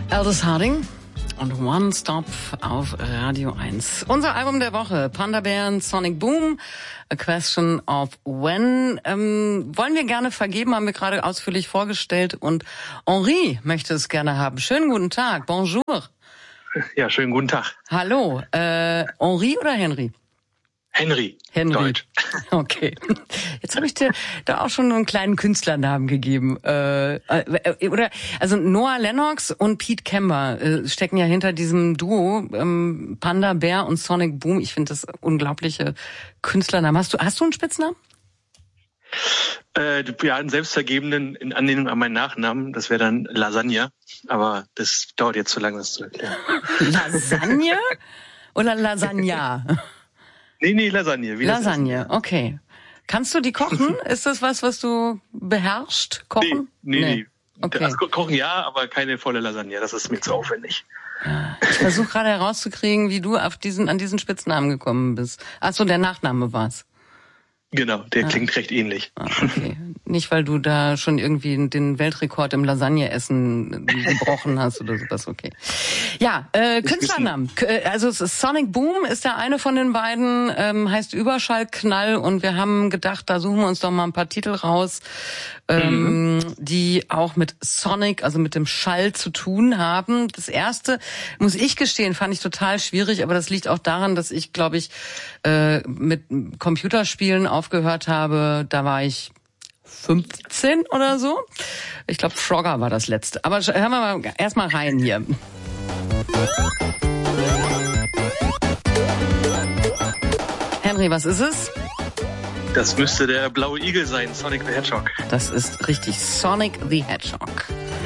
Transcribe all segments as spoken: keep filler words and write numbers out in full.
Aldous Harding und One Stop auf Radio eins. Unser Album der Woche, Panda Bear, Sonic Boom, A Question of When. Ähm, wollen wir gerne vergeben, haben wir gerade ausführlich vorgestellt. Und Henri möchte es gerne haben. Schönen guten Tag, bonjour. Ja, schönen guten Tag. Hallo, äh, Henri oder Henry? Henry. Henry. Deutsch. Okay. Jetzt habe ich dir da auch schon einen kleinen Künstlernamen gegeben. Äh, äh, oder also Noah Lennox und Pete Kember äh, stecken ja hinter diesem Duo ähm, Panda Bear und Sonic Boom. Ich finde das unglaubliche Künstlernamen. Hast du hast du einen Spitznamen? Äh, ja, einen selbstvergebenen in Anlehnung an meinen Nachnamen. Das wäre dann Lasagne. Aber das dauert jetzt zu lange, das zu erklären. Lasagne oder Lasagna? Nee, nee, Lasagne. Wie Lasagne, okay. Kannst du die kochen? Ist das was, was du beherrschst? Kochen? Nee, nee, nee. nee. Okay. Also, kochen ja, aber keine volle Lasagne. Das ist mir zu aufwendig. Ich versuche gerade herauszukriegen, wie du auf diesen, an diesen Spitznamen gekommen bist. Ach so, der Nachname war's. Genau, der ah. klingt recht ähnlich. Ah, okay. Nicht, weil du da schon irgendwie den Weltrekord im Lasagne-Essen gebrochen hast oder sowas, okay. Ja, äh, Künstlernamen. Also Sonic Boom ist der eine von den beiden, ähm, heißt Überschallknall und wir haben gedacht, da suchen wir uns doch mal ein paar Titel raus, ähm, mhm. die auch mit Sonic, also mit dem Schall zu tun haben. Das erste, muss ich gestehen, fand ich total schwierig, aber das liegt auch daran, dass ich, glaube ich, äh, mit Computerspielen aufgehört habe, da war ich fünfzehn oder so. Ich glaube, Frogger war das letzte. Aber hören wir mal erstmal rein hier. Henry, was ist es? Das müsste der blaue Igel sein, Sonic the Hedgehog. Das ist richtig, Sonic the Hedgehog.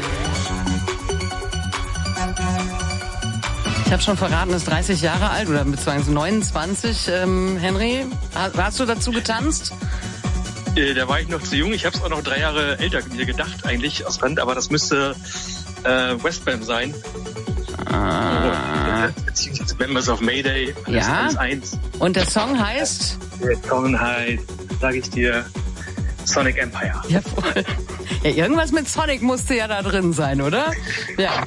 Ich habe schon verraten, ist dreißig Jahre alt oder beziehungsweise neunundzwanzig. Ähm, Henry, hast du dazu getanzt? Äh, da war ich noch zu jung. Ich habe es auch noch drei Jahre älter mir gedacht eigentlich aus Band, aber das müsste äh, Westbam sein. Ah. Beziehungsweise Members of Mayday. Ja. eins. Und der Song heißt? Der Song heißt, sage ich dir, Sonic Empire. Ja, voll. Ja, irgendwas mit Sonic musste ja da drin sein, oder? Ja.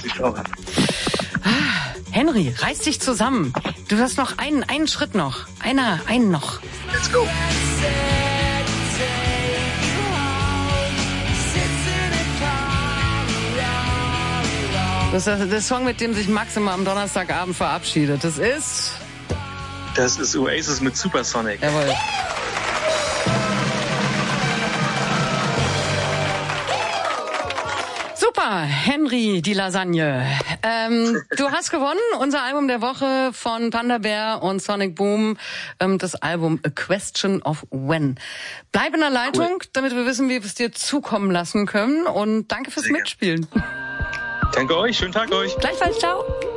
Henry, reiß dich zusammen. Du hast noch einen, einen Schritt noch. Einer, einen noch. Let's go. Das ist der Song, mit dem sich Max immer am Donnerstagabend verabschiedet. Das ist... Das ist Oasis mit Supersonic. Jawohl. Super, Henry, die Lasagne. Ähm, du hast gewonnen, unser Album der Woche von Panda Bear und Sonic Boom, ähm, das Album A Question of When. Bleib in der Leitung, cool. Damit wir wissen, wie wir es dir zukommen lassen können. Und danke fürs Sehr Mitspielen. Danke euch, schönen Tag euch. Gleichfalls, ciao.